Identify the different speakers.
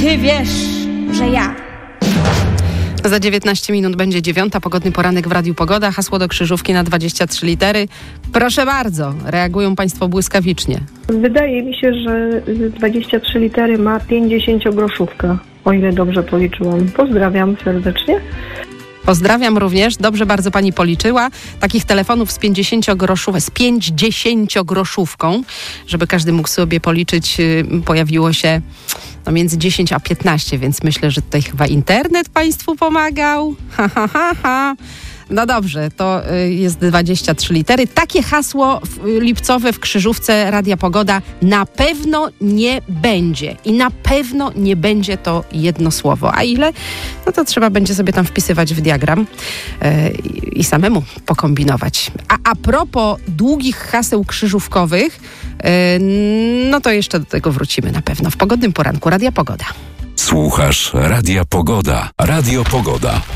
Speaker 1: Ty wiesz, że ja.
Speaker 2: Za 19 minut będzie 9. Pogodny poranek w Radiu Pogoda. Hasło do krzyżówki na 23 litery. Proszę bardzo, reagują Państwo błyskawicznie.
Speaker 3: Wydaje mi się, że 23 litery ma 50-groszówka, o ile dobrze policzyłam. Pozdrawiam serdecznie.
Speaker 2: Pozdrawiam również. Dobrze bardzo Pani policzyła. Takich telefonów z 50-groszówką, żeby każdy mógł sobie policzyć, pojawiło się między 10 a 15, więc myślę, że tutaj chyba internet Państwu pomagał. No dobrze, to jest 23 litery. Takie hasło lipcowe w krzyżówce Radia Pogoda na pewno nie będzie. I na pewno nie będzie to jedno słowo. A ile? No to trzeba będzie sobie tam wpisywać w diagram i samemu pokombinować. A propos długich haseł krzyżówkowych, no to jeszcze do tego wrócimy na pewno w pogodnym poranku Radia Pogoda.
Speaker 4: Słuchasz Radia Pogoda. Radio Pogoda.